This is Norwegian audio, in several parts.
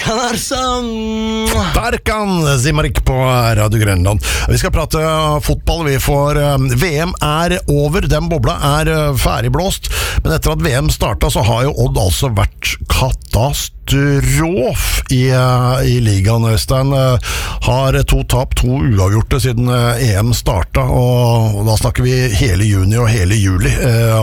Berkan Zimmerik på Radio Grønland. Vi skal prate fotball, for VM over, den bobla ferdigblåst, men etter at VM startet så har jo Odd altså vært katastrof i ligaen. Øystein har 2 tap, 2 uavgjorte siden EM startet, og da snakker vi hele juni og hele juli.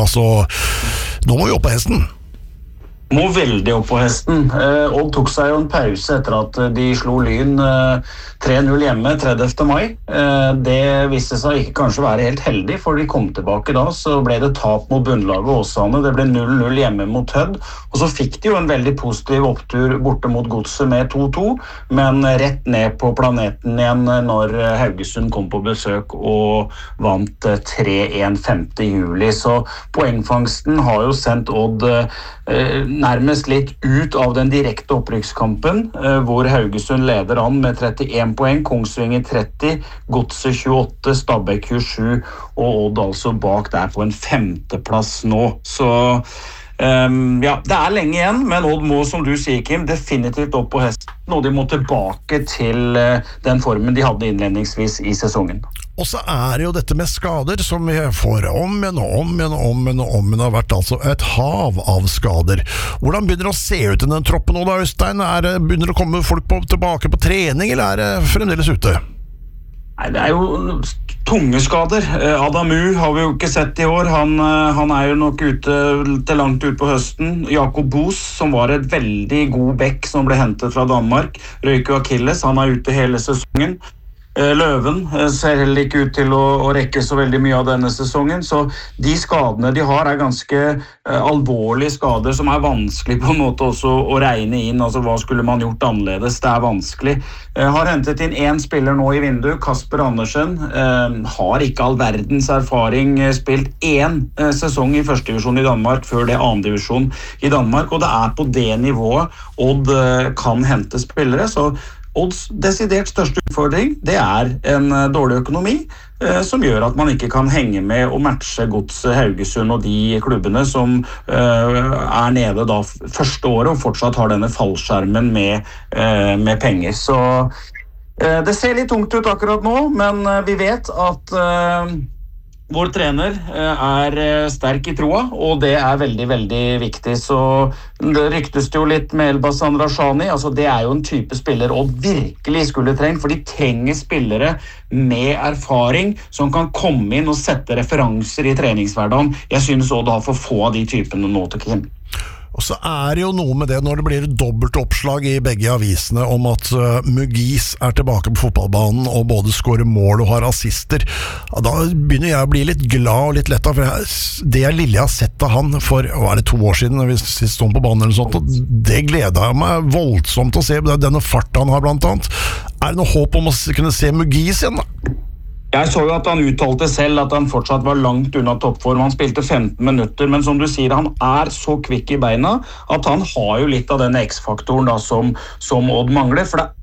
Nå må vi opp på hesten. Må veldig opp på hesten. Odd tok seg jo en pause etter at de slo Lyn 3-0 hjemme 30. mai. Det viste seg ikke kanskje være helt heldig, for de kom tilbake da, så ble det tap mot bunnlaget Åsane. Det ble 0-0 hjemme mot Hødd, og så fikk de jo en veldig positiv opptur borte mot Godset med 2-2, men rett ned på planeten igjen når Haugesund kom på besøk og vant 3-1 5. juli. Så poengfangsten har jo sendt Odd nærmest litt ut av den direkte opprykkskampen, hvor Haugesund leder an med 31 poeng, Kongsvinger 30, Godset 28, Stabæk 27, og Odd altså bak der på en 5. plass nå. Så det lenge igjen, men Odd må, som du sier, Kim, definitivt opp på hesten, og de må tilbake til den formen de hadde innledningsvis i sesongen. Og så det jo dette med skader som vi får om igjen har vært altså et hav av skader. Hvordan begynner det å se ut i den troppen nå da, Øystein? Begynner det å komme folk tilbake på trening, eller det fremdeles ute? Nei, det jo tunge skader. Adamu har vi jo ikke sett i år. Han jo nok ute til langt ut på høsten. Jakob Bos, som var et veldig god bekk som ble hentet fra Danmark. Røyke Achilles, han ute hele sesongen. Løven ser heller ikke ut til å rekke så veldig mye av denne sesongen, så de skadene de har ganske alvorlige skader som vanskelig på en måte også å regne inn, altså hva skulle man gjort annerledes, det vanskelig. Har hentet inn 1 spiller nå i vinduet, Kasper Andersen, har ikke all verdens erfaring, spilt 1 sesong i første divisjon i Danmark, før det 2. divisjon i Danmark, og det på det nivået Odd kan hente spillere, så Odds desidert største utfordring, det en dårlig økonomi, som gjør at man ikke kan henge med og matche Godset, Haugesund og de klubbene som nede da første året og fortsatt har denne fallskjermen med penger. Så det ser litt tungt ut akkurat nå, men vi vet at vår trener sterk i troa, og det veldig, veldig viktig. Så det ryktes jo litt med Elbasan Rashani, altså det jo en type spiller Odd virkelig skulle trengt, for de trenger spillere med erfaring som kan komme inn og sette referanser i treningshverdagen. Jeg synes Odd har for få av de typene nå til Kim. Og så det jo noe med det når det blir et dobbelt oppslag i begge avisene om at Mugis tilbake på fotballbanen og både skårer mål og har assister. Ja, da begynner jeg å bli litt glad og litt letta, for det lille jeg har sett av han for, 2 år siden, når vi sist stod på banen eller sånt, og det gleder jeg meg voldsomt å se, denne farten han har blant annet. Det noe håp om å kunne se Mugis igjen da? Jeg så jo at han uttalte selv at han fortsatt var langt unna toppform. Han spilte 15 minutter, men som du sier, han så kvikk i beina at han har jo litt av den X-faktoren da som Odd mangler, for det